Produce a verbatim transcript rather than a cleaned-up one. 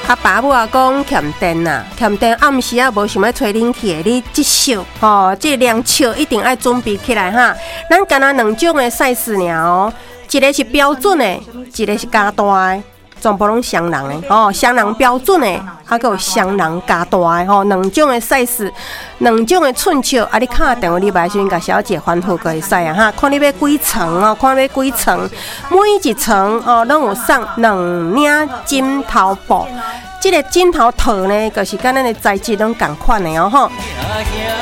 啊，爸母啊讲欠电呐，欠电暗时啊无想要吹冷气的，你即宿吼，即凉笑一定爱准备起来哈。咱干那两种的 size 尔哦，一个是标准的，一个是加大的。全部拢双人的哦，双人标准的，还有双人加大的吼，两种的 size， 两种的寸尺啊！你敲电话你来先甲小姐吩咐个会使啊哈，看你要几层哦，看你要几层，每一层哦拢有送两领枕头布，这个枕头套呢，就是跟咱的材质拢同款的哦吼。